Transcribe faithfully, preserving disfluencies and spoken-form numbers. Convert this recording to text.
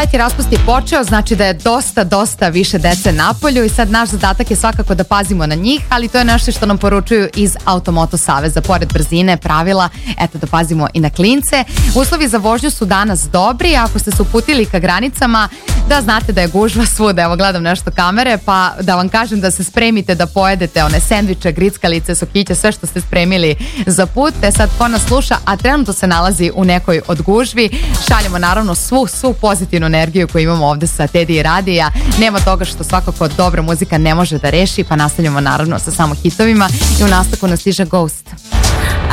letnji raspust je počeo, znači da je dosta, dosta više dece napolju i sad naš zadatak je svakako da pazimo na njih, ali to je nešto što nam poručuju iz Automoto Saveza. Pored brzine, pravila, eto da pazimo i na klince. Uslovi za vožnju su danas dobri, ako ste se uputili ka granicama, da znate da je gužva svuda, evo gledam nešto kamere, pa da vam kažem da se spremite da pojedete one sendviče, grickalice, sokiće, sve što ste spremili za put. E sad, ko nas sluša, a trenutno se nalazi u nekoj od gužvi, šaljemo naravno svu, svu pozitivnu energiju koju imamo ovde sa Teddy i Radija. Nema toga što svakako dobra muzika ne može da reši, pa nastavljamo naravno sa samo hitovima i u nastavku nas stiže Ghost.